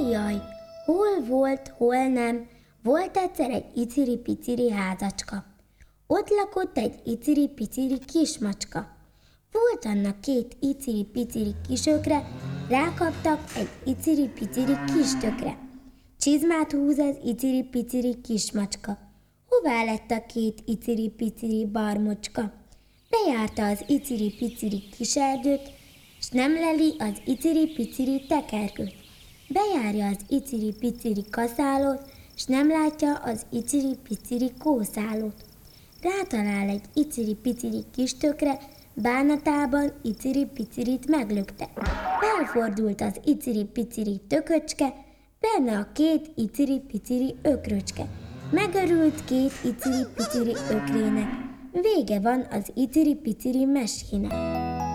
Jaj, hol volt, hol nem, volt egyszer egy iciri-piciri házacska. Ott lakott egy iciri-piciri kismacska. Volt annak 2 iciri-piciri kisökre, rákaptak egy iciri-piciri kistökre. Csizmát húz az iciri-piciri kismacska. Hová lett a 2 iciri-piciri barmocska? Bejárta az iciri-piciri kiserdőt, s nem leli az iciri-piciri tekergőt. Bejárja az iciri-piciri kaszálót, s nem látja az iciri-piciri kószálót. Rátalál egy iciri-piciri kistökre, bánatában iciri-picirit meglökte. Felfordult az iciri-piciri tököcske, benne a 2 iciri-piciri ökröcske. Megörült 2 iciri-piciri ökrének. Vége van az iciri-piciri mesének.